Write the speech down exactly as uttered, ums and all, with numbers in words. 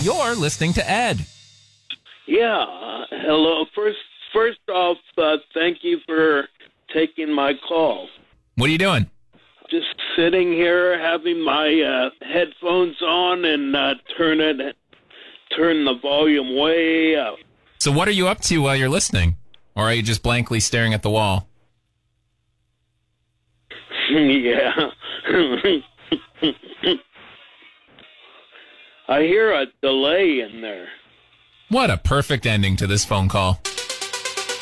You're listening to Ed. Yeah. Uh, hello. First, first off, uh, thank you for taking my call. What are you doing? Just sitting here, having my uh, headphones on, and uh, turn it, turn the volume way up. So, what are you up to while you're listening, or are you just blankly staring at the wall? Yeah. I hear a delay in there. What a perfect ending to this phone call.